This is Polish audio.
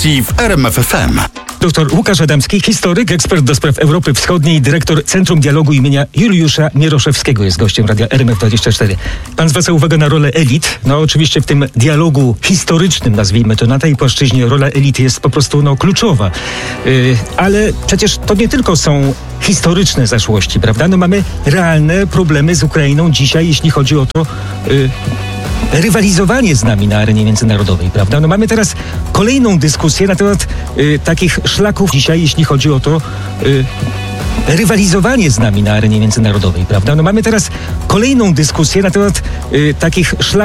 w RMF FM. Dr Łukasz Adamski, historyk, ekspert do spraw Europy Wschodniej, dyrektor Centrum Dialogu imienia Juliusza Mieroszewskiego jest gościem radia RMF24. Pan zwraca uwagę na rolę elit. No oczywiście w tym dialogu historycznym, nazwijmy to, na tej płaszczyźnie rola elit jest po prostu kluczowa. Ale przecież to nie tylko są historyczne zaszłości, prawda? No mamy realne problemy z Ukrainą dzisiaj, jeśli chodzi o to... rywalizowanie z nami na arenie międzynarodowej, prawda? No mamy teraz kolejną dyskusję na temat takich szlaków dzisiaj, jeśli chodzi o to rywalizowanie z nami na arenie międzynarodowej, prawda? No mamy teraz kolejną dyskusję na temat takich szlaków